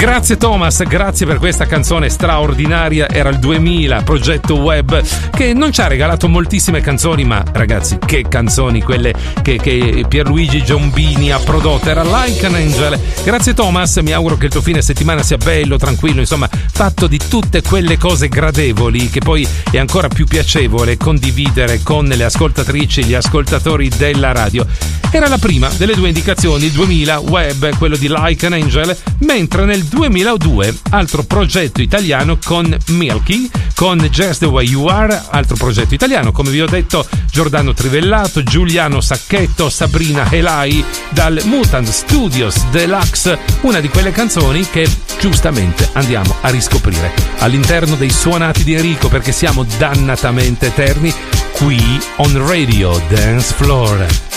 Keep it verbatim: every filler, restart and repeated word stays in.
Grazie Thomas, grazie per questa canzone straordinaria. Era il duemila, Progetto Web, che non ci ha regalato moltissime canzoni, ma ragazzi, che canzoni quelle che, che Pierluigi Giombini ha prodotto. Era Like an Angel. Grazie Thomas, mi auguro che il tuo fine settimana sia bello, tranquillo, insomma fatto di tutte quelle cose gradevoli che poi è ancora più piacevole condividere con le ascoltatrici e gli ascoltatori della radio. Era la prima delle due indicazioni, il duemila Web, quello di Like an Angel, mentre nel duemiladue altro progetto italiano con Milky, con Just the Way You Are, altro progetto italiano, come vi ho detto, Giordano Trivellato, Giuliano Sacchetto, Sabrina Helai, dal Mutant Studios Deluxe, una di quelle canzoni che giustamente andiamo a riscoprire all'interno dei suonati di Enrico, perché siamo dannatamente eterni qui on Radio Dance Floor.